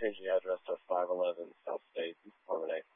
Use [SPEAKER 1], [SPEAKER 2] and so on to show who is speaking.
[SPEAKER 1] change the address to 511 South State, Harmon